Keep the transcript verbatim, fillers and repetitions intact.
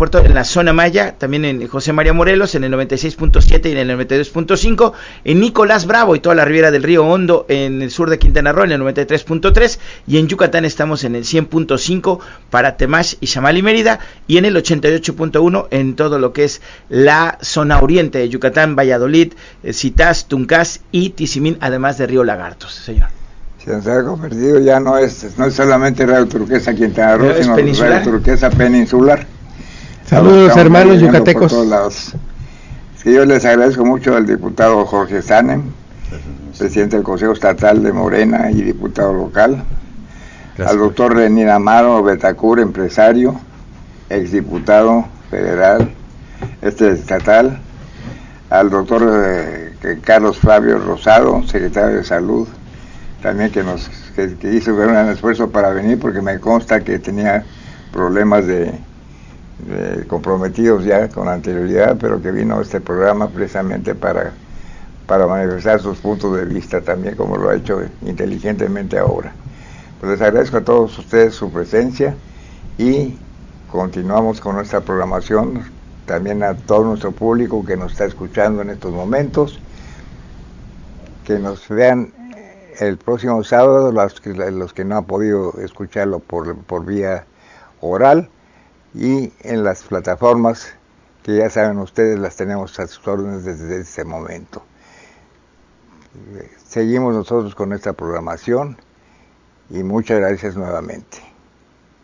aeropuerto en la zona Maya, también en José María Morelos en el noventa y seis punto siete y en el noventa y dos punto cinco, en Nicolás Bravo y toda la ribera del río Hondo en el sur de Quintana Roo en el noventa y tres punto tres, y en Yucatán estamos en el cien punto cinco para Temach y Xamal y Mérida, y en el ochenta y ocho punto uno en todo lo que es la zona oriente de Yucatán, Valladolid, eh, Citas, Tuncás y Tizimín, además de Río Lagartos, señor. Se nos ha convertido, ya no es no es solamente Radio Turquesa Quintana Roo, sino peninsular. Radio Turquesa Peninsular. Saludos, hermanos yucatecos. Sí, yo les agradezco mucho al diputado Jorge Sanem, presidente del Consejo Estatal de Morena y diputado local. Gracias. Al doctor Lenín Amaro Betacur, empresario, exdiputado federal, este estatal. Al doctor eh, Carlos Flavio Rosado, secretario de Salud, también que nos que, que hizo un gran esfuerzo para venir, porque me consta que tenía problemas de, de comprometidos ya con anterioridad, pero que vino a este programa precisamente para, para manifestar sus puntos de vista también, como lo ha hecho inteligentemente ahora. Pues les agradezco a todos ustedes su presencia y continuamos con nuestra programación, también a todo nuestro público que nos está escuchando en estos momentos, que nos vean el próximo sábado, los que, los que no han podido escucharlo por, por vía oral, y en las plataformas que ya saben ustedes, las tenemos a sus órdenes desde este momento. Seguimos nosotros con esta programación y muchas gracias nuevamente.